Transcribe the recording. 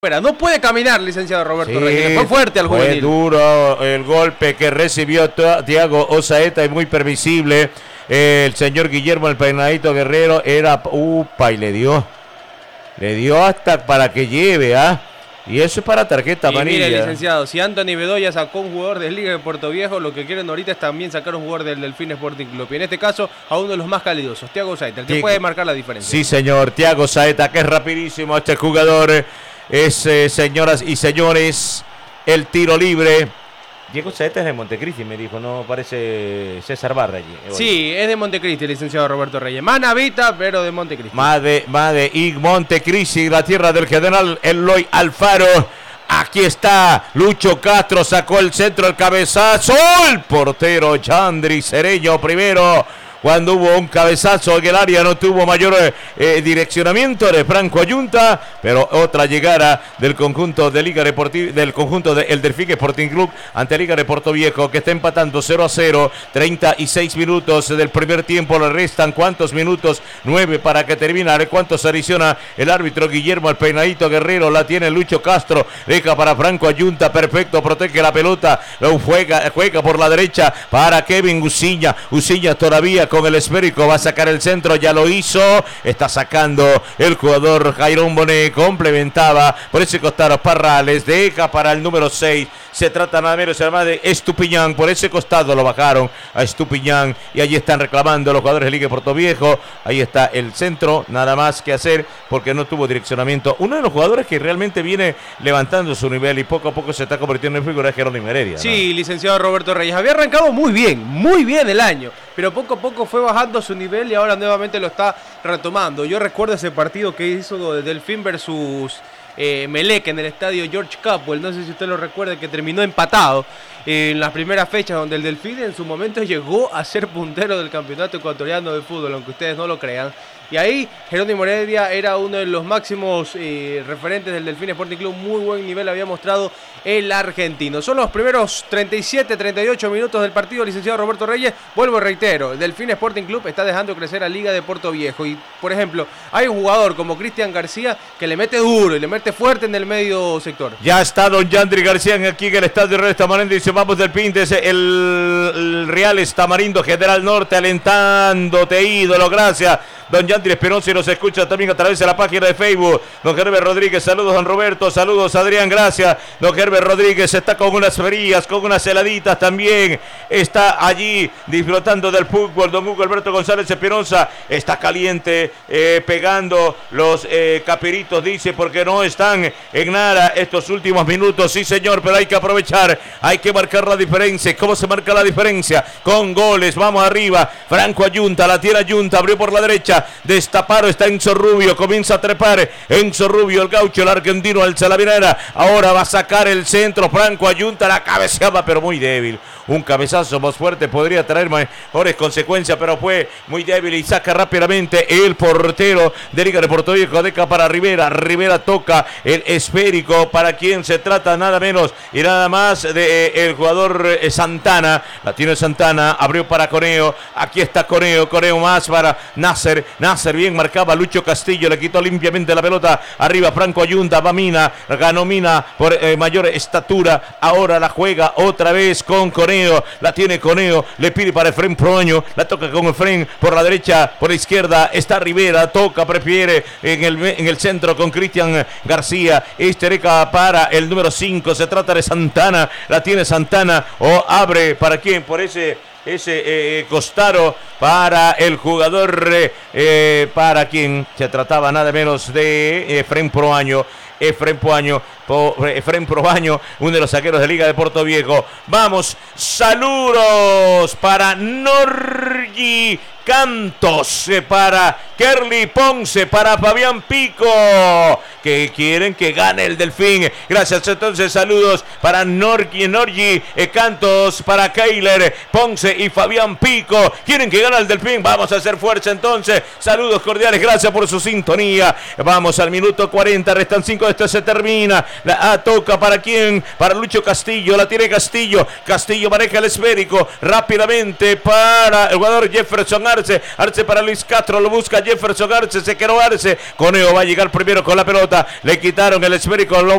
No puede caminar, licenciado Roberto Reyes. Fue fuerte al juvenil. Fue duro el golpe que recibió Thiago Osaeta y muy permisible. El señor Guillermo el Peinadito Guerrero era... y le dio hasta para que lleve, Y eso es para tarjeta amarilla. Mire, licenciado, si Anthony Bedoya sacó un jugador de Liga de Puerto Viejo, lo que quieren ahorita es también sacar un jugador del Delfín Sporting Club. Y en este caso, a uno de los más calidosos, Thiago Osaeta, el que puede marcar la diferencia. Sí, señor, Thiago Osaeta, que es rapidísimo este jugador. Es, señoras y señores, el tiro libre. Diego Saeta es de Montecristi, me dijo, no parece César Barra allí. Sí, es de Montecristi, licenciado Roberto Reyes. Manavita, pero de Montecristi. Made y Montecristi, la tierra del general Eloy Alfaro. Aquí está Lucho Castro, sacó el centro, el cabezazo. El portero Chandri Cereño primero. Cuando hubo un cabezazo en el área no tuvo mayor direccionamiento de Franco Ayunta, pero otra llegada del conjunto de Liga Deportiva, del conjunto del Delfín Sporting Club ante Liga de Puerto Viejo, que está empatando 0-0, 36 minutos del primer tiempo, le restan ¿cuántos minutos? 9 para que termine. ¿Cuántos adiciona el árbitro Guillermo el Peinadito Guerrero? La tiene Lucho Castro, deja para Franco Ayunta, perfecto, protege la pelota, juega por la derecha para Kevin Uciña todavía con el esférico, va a sacar el centro, ya lo hizo, está sacando el jugador Jairón Bonet, complementaba por ese costado Parrales, deja para el número 6, se trata nada menos además de Estupiñán, por ese costado lo bajaron a Estupiñán y allí están reclamando los jugadores de Liga de Puerto Viejo. Ahí está el centro, nada más que hacer porque no tuvo direccionamiento. Uno de los jugadores que realmente viene levantando su nivel y poco a poco se está convirtiendo en figura es Jerónimo Heredia, ¿no? Sí, licenciado Roberto Reyes, había arrancado muy bien el año, pero poco a poco fue bajando su nivel y ahora nuevamente lo está retomando. Yo recuerdo ese partido que hizo de Delfín versus Melec en el estadio George Capwell, no sé si usted lo recuerda, que terminó empatado en las primeras fechas, donde el Delfín en su momento llegó a ser puntero del campeonato ecuatoriano de fútbol, aunque ustedes no lo crean. Y ahí Jerónimo Heredia era uno de los máximos referentes del Delfín Sporting Club. Muy buen nivel había mostrado el argentino. Son los primeros 37, 38 minutos del partido, licenciado Roberto Reyes. Vuelvo y reitero, el Delfín Sporting Club está dejando crecer a Liga de Puerto Viejo. Y, por ejemplo, hay un jugador como Cristian García que le mete duro y le mete fuerte en el medio sector. Ya está don Yandri García aquí en el estadio Real Tamarindo. Dice, vamos del Pintes, el Real Tamarindo General Norte, alentándote, ídolo, gracias. Don Yandri Espinosa y nos escucha también a través de la página de Facebook. Don Herbert Rodríguez, saludos don Roberto, saludos Adrián, gracias. Don Herbert Rodríguez está con unas frías, con unas heladitas también. Está allí disfrutando del fútbol. Don Hugo Alberto González Espinosa está caliente, pegando los capiritos, dice, porque no están en nada estos últimos minutos. Sí, señor, pero hay que aprovechar, hay que marcar la diferencia. ¿Cómo se marca la diferencia? Con goles, vamos arriba. Franco Ayunta, la tiene Ayunta, abrió por la derecha. Destaparo está Enzo Rubio, comienza a trepar Enzo Rubio, el gaucho, el argentino, alza la mirada, ahora va a sacar el centro, Franco Ayunta, la cabeceaba pero muy débil, un cabezazo más fuerte podría traer mejores consecuencias, pero fue muy débil y saca rápidamente el portero de Liga de Puerto Viejo, deja para Rivera, Rivera toca el esférico, para quien se trata nada menos y nada más de el jugador Santana, la tiene Santana, abrió para Coneo, aquí está Coneo más para Nasser bien marcaba Lucho Castillo, le quitó limpiamente la pelota, arriba Franco Ayunta, va Mina, ganó Mina por mayor estatura, ahora la juega otra vez con Coneo, la tiene Coneo, le pide para Efren Proaño, la toca con Efren por la derecha, por la izquierda está Rivera, toca, prefiere en el centro con Cristian García, Estereca para el número 5, se trata de Santana, la tiene Santana, o abre para quién, por ese costado para el jugador para quien se trataba nada menos de Efren Proaño, uno de los saqueros de Liga de Puerto Viejo. Vamos, saludos para Norgi Cantos, para Kerly Ponce, para Fabián Pico, que quieren que gane el Delfín. Gracias, entonces saludos para Norgi Cantos, para Keiler Ponce y Fabián Pico. Quieren que gane el Delfín. Vamos a hacer fuerza entonces. Saludos cordiales, gracias por su sintonía. Vamos al minuto 40, restan 5, esto se termina. Toca para quién, para Lucho Castillo, la tiene Castillo maneja el esférico rápidamente para el jugador Jefferson Arce para Luis Castro, lo busca Jefferson Arce, se quedó Arce, Coneo va a llegar primero con la pelota, pelota, le quitaron el esférico, lo